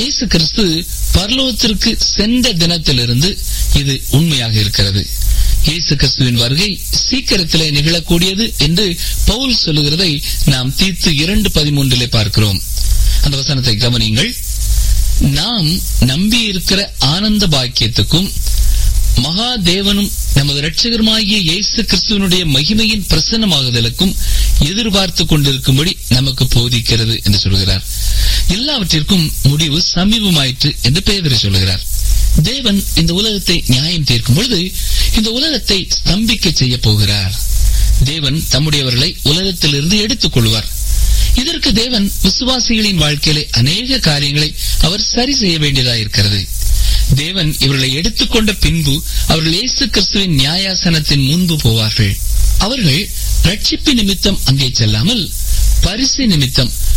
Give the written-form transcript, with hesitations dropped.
இயேசு கிறிஸ்து பரலோகத்திற்கு சென்ற தினத்திலிருந்து இது உண்மையாக இருக்கிறது. இயேசு கிறிஸ்துவின் வருகை சீக்கிரத்திலே நிகழக்கூடியது என்று பவுல் சொல்லுகிறதை நாம் தீத்து 2:13 பார்க்கிறோம். அந்த வசனத்தை கவனியுங்கள். நாம் நம்பியிருக்கிற ஆனந்த பாக்கியத்துக்கும் மகாதேவனும் நமது இரட்சகருமாகிய இயேசு கிறிஸ்துவனுடைய மகிமையின் பிரசன்னமாகுதலுக்கும் எதிர்பார்த்து கொண்டிருக்கும்படி நமக்கு போதிக்கிறது என்று சொல்கிறார். எல்லாவற்றிற்கும் முடிவு சமீபமாயிற்று என்று பேதுரு சொல்கிறார். தேவன் இந்த உலகத்தை நியாயம் தீர்க்கும் பொழுது இந்த உலகத்தை ஸ்தம்பிக்க செய்ய போகிறார். தேவன் தம்முடையவர்களை உலகத்திலிருந்து எடுத்துக் கொள்வார். இதற்கு தேவன் விசுவாசிகளின் வாழ்க்கையிலே அநேக காரியங்களை அவர் சரி செய்ய வேண்டியதாயிருக்கிறது. தேவன் இவர்களை எடுத்துக்கொண்ட பின்பு அவர்கள் இயேசு கிறிஸ்துவின் நியாயாசனத்தின் முன்பு போவார்கள். அவர்கள் ரட்சிப்பு நிமித்தம் அங்கே செல்லாமல் பரிசு நிமித்தம்